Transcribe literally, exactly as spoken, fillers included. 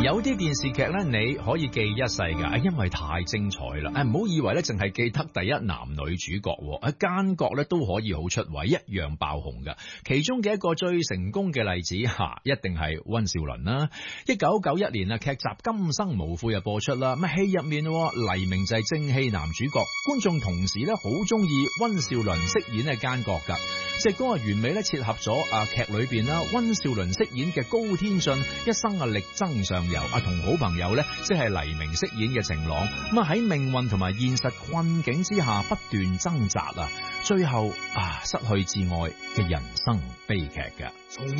有啲電視劇咧，你可以記一世噶，因為太精彩啦。誒，唔好以為咧淨係記得第一男女主角，誒奸角咧都可以好出位，一樣爆紅噶。其中嘅一個最成功嘅例子吓，一定係溫兆倫啦。一九九一年啊，劇集《今生無悔》就播出啦。咁戲入面黎明就係正氣男主角，觀眾同時咧好中意溫兆倫飾演嘅奸角噶。隻歌啊完美咧切合咗啊劇裏邊啦，溫兆倫飾演嘅高天俊一生啊力爭上游，啊同好朋友咧即係黎明飾演嘅晴朗，咁啊喺命運同埋現實困境之下不斷掙扎啊，最後啊失去至愛嘅人生悲劇噶。